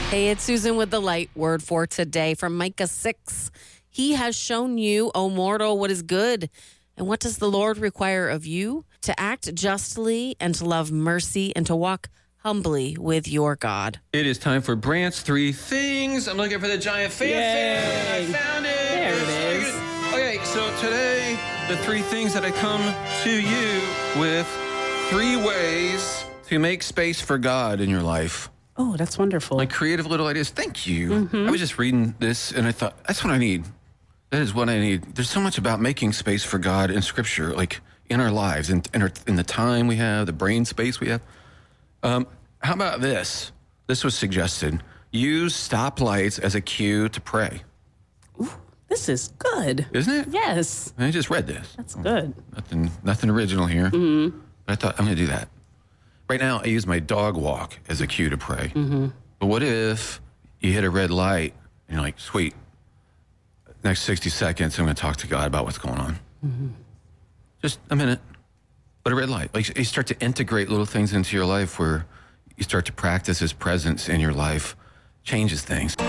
Hey, it's Susan with the light word for today from Micah 6. He has shown you, O mortal, what is good. And what does the Lord require of you? To act justly and to love mercy and to walk humbly with your God. It is time for Brant's Three Things. I'm looking for the giant fanfare. I found it. There it is. Okay, so today, the three things that I come to you with, 3 ways to make space for God in your life. Oh, that's wonderful. Like creative little ideas. Thank you. I was just reading this and I thought, that's what I need. That is what I need. There's so much about making space for God in Scripture, like in our lives, in the time we have, the brain space we have. How about this? This was suggested. Use stoplights as a cue to pray. Ooh, this is good. Isn't it? Yes. I just read this. That's good. Nothing original here. But I thought, I'm going to do that. Right now, I use my dog walk as a cue to pray. But what if you hit a red light and you're like, sweet, next 60 seconds, I'm going to talk to God about what's going on. Just a minute. But a red light. Like you start to integrate little things into your life where you start to practice His presence in your life. Changes things.